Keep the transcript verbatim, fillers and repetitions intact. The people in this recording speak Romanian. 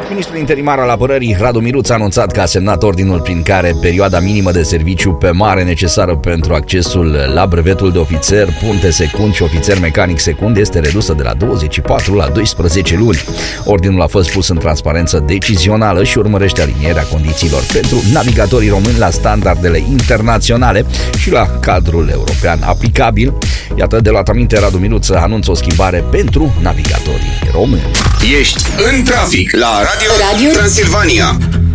Ministrul interimar al apărării, Radu Miluț, a anunțat că a semnat ordinul prin care perioada minimă de serviciu pe mare necesară pentru accesul la brevetul de ofițer, punte secund și ofițer mecanic secund este redusă de la douăzeci și patru la doisprezece luni. Ordinul a fost pus în transparență decizională și urmărește alinierea condițiilor pentru navigatorii români la standardele internaționale și la cadrul european aplicabil. Iată, de luat aminte, Radu Miluț anunță o schimbare pentru navigatorii români. Ești în trafic la Radio, Radio Transilvania.